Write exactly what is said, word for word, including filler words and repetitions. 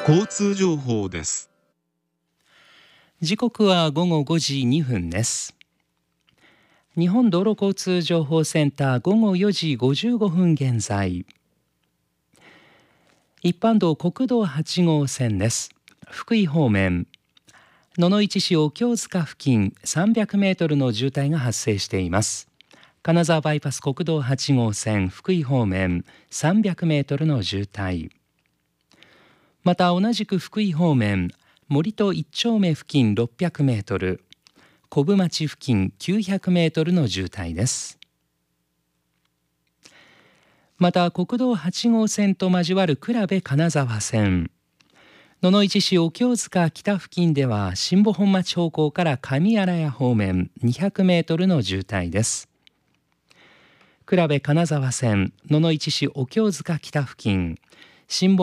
交通情報です。 時刻はごごごじにふんです。日本道路交通情報センターごごよじごじゅうごふん現在、一般道国道はちごうせんです。福井方面、野々市市お京塚付近さんびゃくメートルの渋滞が発生しています。金沢バイパス国道はちごうせん福井方面さんびゃくメートルの渋滞。また同じく福井方面、森戸一丁目付近ろっぴゃくメートル、小部町付近きゅうひゃくメートルの渋滞です。また国道はちごうせんと交わる倉部金沢線、野々市市お京塚北付近では新保本町方向から上新谷方面にひゃくメートルの渋滞です。倉部金沢線、野々市市お京塚北付近、新保